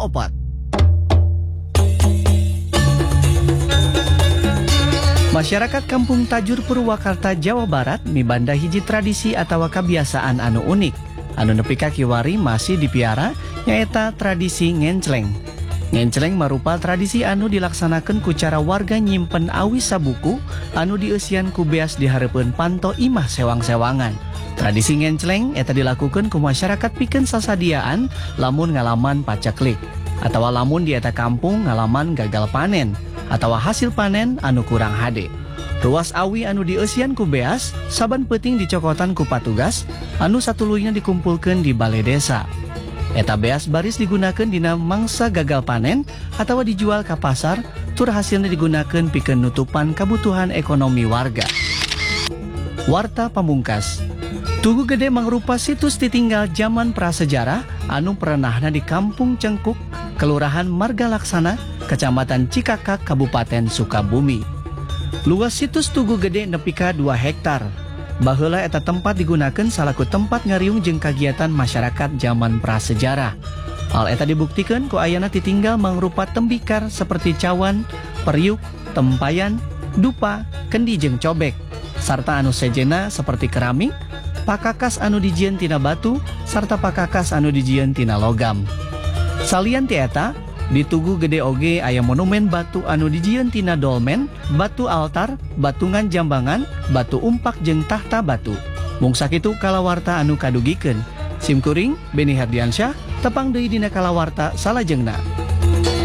opat. Masyarakat Kampung Tajur Purwakarta, Jawa Barat mibanda hiji tradisi atawa kebiasaan anu unik. Anu nepi ka kiwari masih dipiara nyaeta tradisi ngencleng. Ngencleng marupa tradisi anu dilaksanakan ku cara warga nyimpen awis sabuku anu dieusian ku beas di hareupeun panto imah sewang-sewangan. Tradisi ngencleng eta dilakukan ku masyarakat pikeun sasadiaan lamun ngalaman paceklik atawa lamun di eta kampung ngalaman gagal panen atawa hasil panen anu kurang hade. Ruas awi anu dieusian ku beas saban peuting dicokotan ku patugas anu satuluyna dikumpulkeun di balai desa. Eta beas baris digunakeun dina mangsa gagal panen atawa dijual ka pasar tur hasilna digunakeun pikeun nutupan kabutuhan ekonomi warga. Warta pamungkas. Tugu Gede mangrupa situs ditinggal zaman prasejarah anu perenahna di Kampung Cengkuk, Kelurahan Margalaksana, Kecamatan Cikakak, Kabupaten Sukabumi. Luas situs Tugu Gede nepi ka 2 hektar. Baheula eta tempat digunakeun salaku tempat ngariung jeung kagiatan masyarakat zaman prasejarah. Hal eta dibuktikan ku ayana titinggal mangrupa tembikar seperti cawan, periuk, tempayan, dupa, kendi jeung cobek, sarta anu sejena seperti keramik, pakakas anu dijieun tina batu, sarta pakakas anu dijieun tina logam. Salian ti eta, di Tugu Gede oge aya monumen batu anu dijieun tina dolmen, batu altar, batungan jambangan, batu umpak jeung tahta batu. Mung sakitu kalawarta anu kadugikeun. Simkuring Beni Herdiansyah tepang deui dina kalawarta salajengna.